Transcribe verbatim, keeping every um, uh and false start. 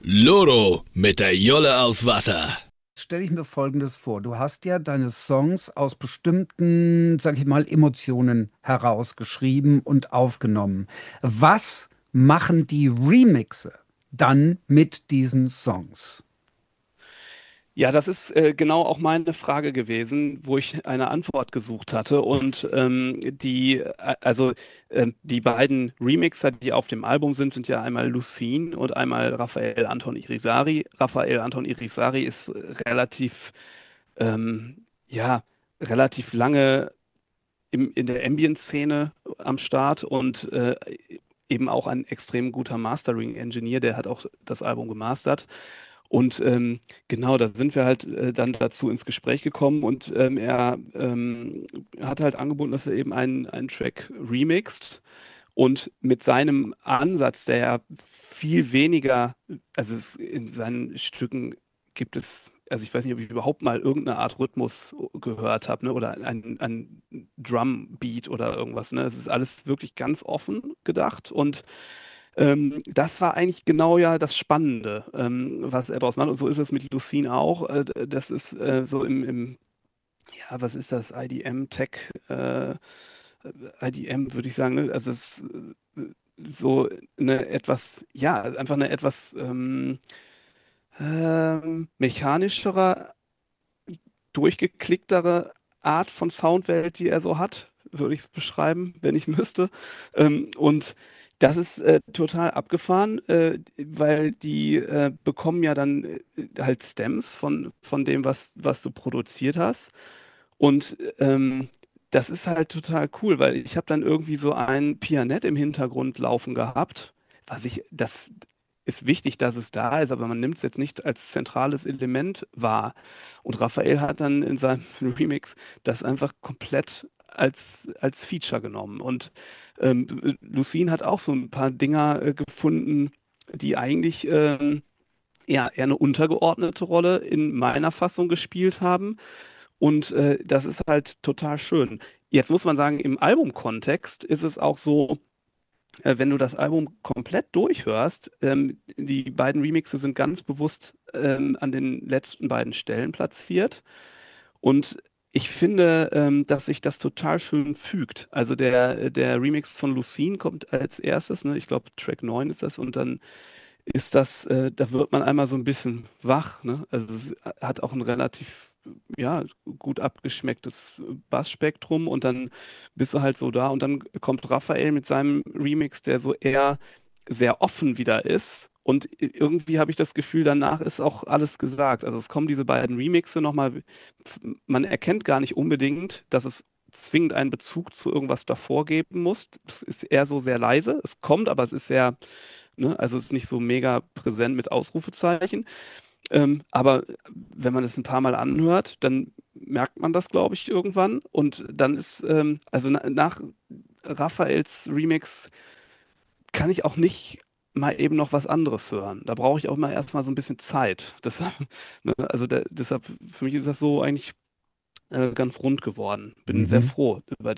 Loro mit der Jolle aus Wasser. Stelle ich mir Folgendes vor. Du hast ja deine Songs aus bestimmten, sag ich mal, Emotionen herausgeschrieben und aufgenommen. Was machen die Remixe dann mit diesen Songs? Ja, das ist äh, genau auch meine Frage gewesen, wo ich eine Antwort gesucht hatte. Und ähm, die, äh, also ähm, die beiden Remixer, die auf dem Album sind, sind ja einmal Lucene und einmal Raphael Anton Irizarry. Raphael Anton Irizarry ist relativ, ähm, ja, relativ lange im, in der Ambient-Szene am Start und äh, eben auch ein extrem guter Mastering-Engineer, der hat auch das Album gemastert. Und ähm, genau, da sind wir halt äh, dann dazu ins Gespräch gekommen und ähm, er ähm, hat halt angeboten, dass er eben einen, einen Track remixt und mit seinem Ansatz, der ja viel weniger, also es, in seinen Stücken gibt es, also ich weiß nicht, ob ich überhaupt mal irgendeine Art Rhythmus gehört habe, ne, oder ein, ein Drumbeat oder irgendwas, ne? Es ist alles wirklich ganz offen gedacht und ähm, das war eigentlich genau ja das Spannende, ähm, was er daraus macht. Und so ist es mit Lucene auch. Äh, das ist äh, so im, im, ja, was ist das? I D M-Tech, äh, I D M würde ich sagen, ne? Also es ist äh, so eine etwas, ja, einfach eine etwas ähm, ähm, mechanischere, durchgeklicktere Art von Soundwelt, die er so hat, würde ich es beschreiben, wenn ich müsste. Ähm, und das ist äh, total abgefahren, äh, weil die äh, bekommen ja dann äh, halt Stems von, von dem, was, was du produziert hast. Und ähm, das ist halt total cool, weil ich habe dann irgendwie so ein Pianett im Hintergrund laufen gehabt, was ich, das ist wichtig, dass es da ist, aber man nimmt es jetzt nicht als zentrales Element wahr. Und Raphael hat dann in seinem Remix das einfach komplett als, als Feature genommen. Und ähm, Lucine hat auch so ein paar Dinger äh, gefunden, die eigentlich ähm, eher, eher eine untergeordnete Rolle in meiner Fassung gespielt haben. Und äh, das ist halt total schön. Jetzt muss man sagen, im Albumkontext ist es auch so, äh, wenn du das Album komplett durchhörst, ähm, die beiden Remixe sind ganz bewusst ähm, an den letzten beiden Stellen platziert. Und ich finde, ähm, dass sich das total schön fügt. Also der, der Remix von Lucene kommt als erstes, ne? Ich glaube, Track neun ist das. Und dann ist das, äh, da wird man einmal so ein bisschen wach, ne? Also es hat auch ein relativ, ja, gut abgeschmecktes Bassspektrum und dann bist du halt so da und dann kommt Raphael mit seinem Remix, der so eher sehr offen wieder ist. Und irgendwie habe ich das Gefühl, danach ist auch alles gesagt. Also es kommen diese beiden Remixe nochmal, man erkennt gar nicht unbedingt, dass es zwingend einen Bezug zu irgendwas davor geben muss. Es ist eher so sehr leise. Es kommt, aber es ist sehr, ne, also es ist nicht so mega präsent mit Ausrufezeichen. Ähm, aber wenn man es ein paar Mal anhört, dann merkt man das, glaube ich, irgendwann. Und dann ist, ähm, also na, nach Raphaels Remix kann ich auch nicht mal eben noch was anderes hören. Da brauche ich auch mal erstmal so ein bisschen Zeit. Deshalb, ne, also der, deshalb, für mich ist das so eigentlich äh, ganz rund geworden. Bin sehr Mhm. froh über